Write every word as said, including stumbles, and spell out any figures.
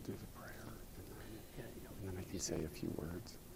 do the prayer, and then, yeah, you know, and then I can say a few words.